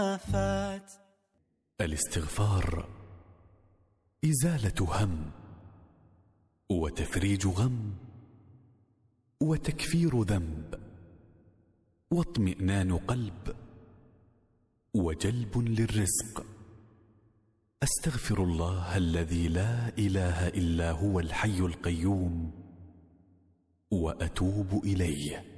آفات. الاستغفار إزالة هم وتفريج غم وتكفير ذنب واطمئنان قلب وجلب للرزق. أستغفر الله الذي لا إله إلا هو الحي القيوم وأتوب إليه.